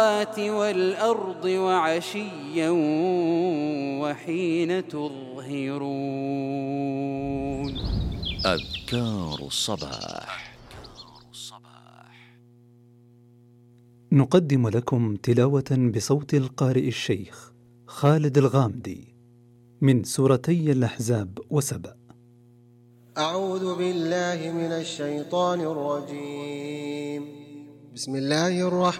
والأرض وعشيا وحين تظهرون. أذكار الصباح. نقدم لكم تلاوة بصوت القارئ الشيخ خالد الغامدي من سورتي الأحزاب وسبأ. أعوذ بالله من الشيطان الرجيم. بسم الله الرحمن